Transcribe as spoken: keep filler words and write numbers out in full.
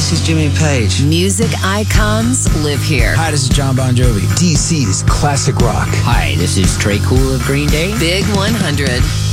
this is Jimmy Page. Music icons live here. Hi, this is John Bon Jovi. D C's classic rock. Hi, this is Trey Cool of Green Day. Big one hundred.